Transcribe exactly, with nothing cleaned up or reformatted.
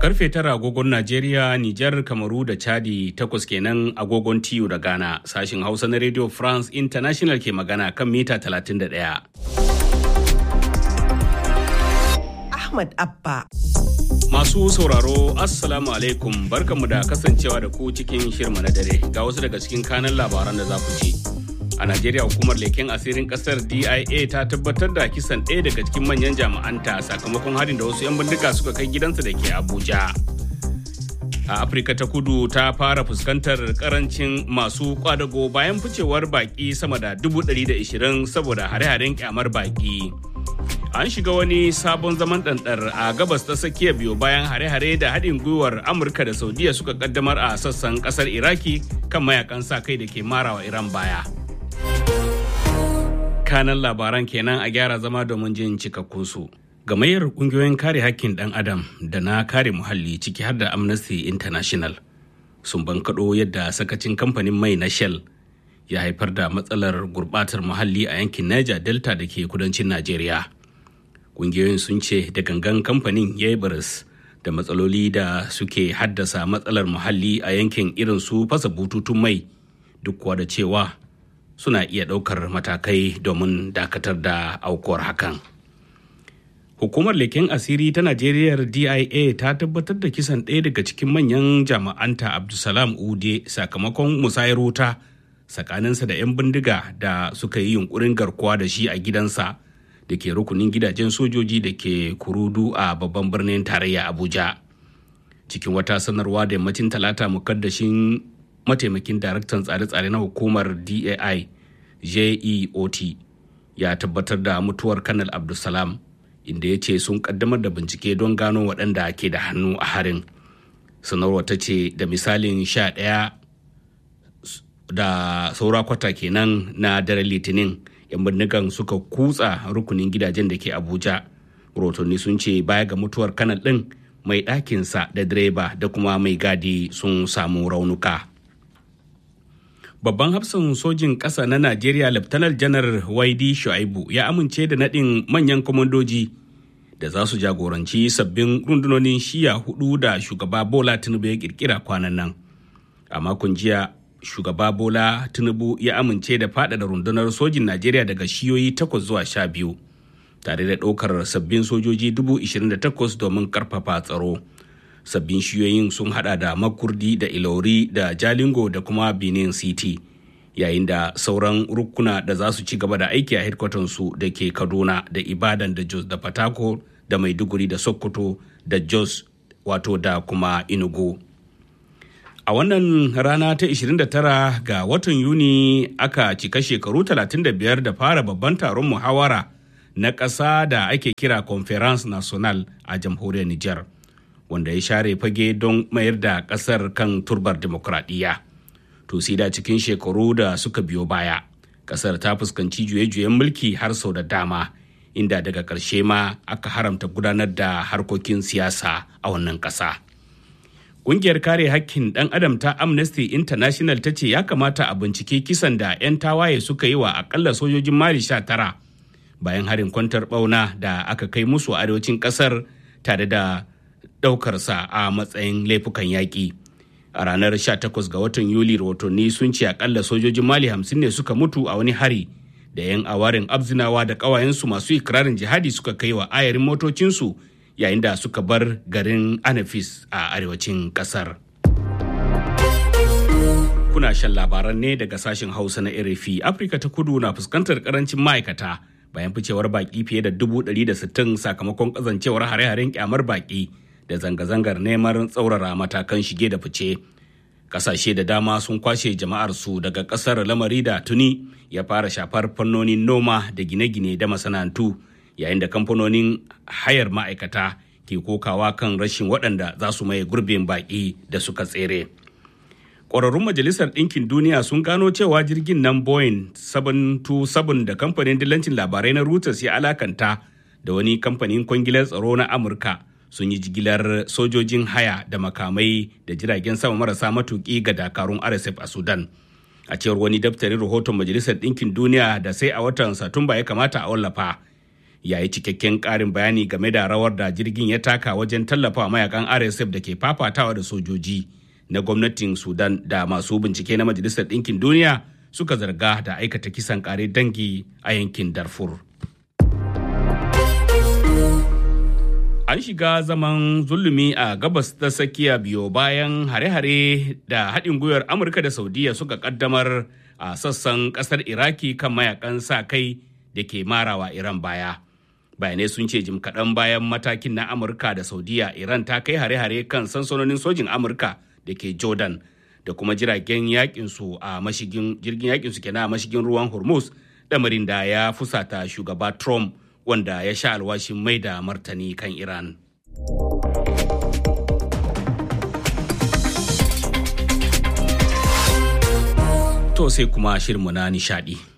Karfe tara agogon Najeriya, Nijar, Kamaru da Chadi takwas kenan agogon Tiyu da Ghana. Sashin Hausa na Radio France International ke magana kan mita talatin da ɗaya. Ahmad Abba. Masu sauraro, Assalamu alaikum, barkanmu da kasancewa da ku cikin shirma na dare. Ga wasu daga cikin kanan labaran da za ku ji. A Najeriya, hukumar leken asirin kasar D I A ta tabbatar da kisan ɗaya daga cikin manyan jami'anta sakamakon harin da wasu 'yan bindiga suka kai gidansa da ke Abuja. A Afirka ta kudu ta fara fuskantar karancin masu kwadago bayan ficewar baki sama da dubu ɗari da ishirin saboda hare-haren kyamar baki. An shiga wani sabon zaman ɗanɗar a gabas ta tsakiya biyo bayan hare-hare da haɗin gwiwar Amurka da Saudiya suka kaddamar a sassan ƙasar Iraki kan mayakan sa kai da ke marawa Iran baya. Kanan labaran kenan, a gyara zama domin jin cikakkunsu. Gamayyar ƙungiyoyin kare hakkin ɗan adam da na kare muhalli ciki har da Amnesty International sun bankaɗo yadda sakacin kamfanin mai na Shell ya haifar da matsalar gurɓatar muhalli a yankin Niger Delta da ke kudancin Najeriya. Ƙungiyoyin sun ce da gangan kamfanin ya yi baris da matsaloli da suke haddasa matsalar muhalli a yankin irin su fasa bututun mai, duk kuwa da cewa suna iya ɗaukar matakai domin dakatar da aukuwar hakan. Hukumar leken asiri ta Najeriya D I A ta tabbatar da kisan ɗaya daga cikin manyan jami'anta Abdulsalam Ude sakamakon musayar wuta tsakaninsa da 'yan bindiga da suka yi yunkurin garkuwa da shi a gidansa da ke rukunin gidajen sojoji da ke Kurudu a babban birnin tarayya Abuja. Cikin wata sanarwa da yammacin talata, mukaddashin mataimakin daraktan tsare-tsare na hukumar D A I J E O T ya tabbatar da mutuwar Kanal Abdulsalam, inda ya ce sun kaddamar da bincike don gano waɗanda ke da hannu a harin. Sanarwa ta ce da misalin sha ɗaya da saura kwata kenan na daren Litinin, 'yan bindigan suka kutsa rukunin gidajen da ke Abuja. Rotonni sun ce baya ga mutuwar Kanal ɗin, mai ɗakinsa da direba da kuma mai gadi sun samu raunuka. Babban hafsan sojin ƙasa na Najeriya Laftanar Janar Waidi Shu'aibu ya amince da naɗin manyan kwamandoji da za su jagoranci sabbin rundunonin shiya hudu da shugaba Bola Tinubu ya kirkira kwanan nan. A makon jiya, shugaba Bola Tinubu ya amince da faɗaɗa rundunar sojin Najeriya daga shiyoyi takwas zuwa sha biyu, tare da ɗaukar sabbin sojoji dubu ishirin da takwas domin ƙarfafa tsaro. Sabbin shiyoyin sun hada da Makurdi da Ilori da Jalingo da kuma Benin City, yayin da sauran rukuna da za su ci gaba da aiki a hedkwatansu da ke Kaduna da Ibadan da Jos da Fatako da Maiduguri da Sokoto da Jos wato da kuma Enugu. A wannan rana ta ishirin da tara ga watan Yuni aka cika shekaru talatin da biyar da fara babban taron muhawara na ƙasa da ake kira Conference National a jamhuriyar Nijar, wanda ya share fage don mayar da ƙasar kan turbar demokradiyya. To sai da cikin shekaru da suka biyo baya, ƙasar ta fuskanci juye-juyen mulki har sau da dama, inda daga ƙarshe ma aka haramta gudanar da harkokin siyasa a wannan ƙasa. Ƙungiyar kare hakkin ɗan adam ta Amnesty International ta ce ya kamata a bincike kisan da 'yan tawaye suka yi wa akalla sojojin Mali sha tara bayan harin kwantar ɓauna da aka kai musu a arewacin ƙasar, tare da ɗaukarsa a matsayin laifukan yaƙi. A ranar sha takwas ga watan Yuli, rahotanni sun ce akalla sojojin Mali hamsin ne suka mutu a wani hari da 'yan awarin Abzinawa da ƙawayensu masu ikirarin jihadi suka kai wa ayarin motocinsu yayin da suka bar garin Anafis a arewacin ƙasar. Kuna shan labaran ne daga sashen Hausa na R F I. Afirka ta kudu na fuskantar ƙarancin ma'aikata bayan ficewar baƙi fiye da dubu ɗari da sittin sakamakon ƙazancewar hare-haren ƙyamar baƙi da zanga-zangar neman tsaurara matakan shige da fice. Kasashe da dama sun kwashe jama'arsu daga kasar, lamari da tuni ya fara shafar fannonin noma da gine-gine da masana'antu, yayin da kamfanonin hayar ma'aikata ke kokawa kan rashin waɗanda za su maye gurbin baƙi da suka tsere. Ƙwararrun Majalisar Ɗinkin Duniya sun gano cewa jirgin nan Boeing seven two seven da kamfanin dillancin labarai na Reuters ya alakanta da wani kamfanin kwangilar tsaro na Amurka sun yi jigilar sojojin haya da makamai da jiragen sama marasa matuƙi ga dakarun R S F a Sudan. A cewar wani daftarin rahoton Majalisar Ɗinkin Duniya da sai a watan Satumba ya kamata a wallafa, ya yi cikakken ƙarin bayani game da rawar da jirgin ya taka wajen tallafawa mayakan R S F da ke fafatawa da sojoji na gwamnatin Sudan da masu bincike na Majalisar Ɗinkin Duniya suka zarga da aikata kisan ƙare dangi a yankin Darfur. An shiga zaman zulumi a gabas ta tsakiya biyo bayan hare-hare da haɗin gwiwar Amurka da Saudiya suka ƙaddamar a sassan ƙasar Iraki kan mayakan sa kai da ke marawa Iran baya. Bayanai sun ce jim kaɗan bayan matakin na Amurka da Saudiya, Iran ta kai hare-hare kan sansanonin sojin Amurka da ke Jordan da kuma jiragen yakinsu a mashigin jirgin yakinsu kenan a mashigin ruwan Hormuz, lamarin da ya fusata shugaba Trump wanda ya sha alwashin mai da martani kan Iran. To sai kuma shirinmu na nishadi.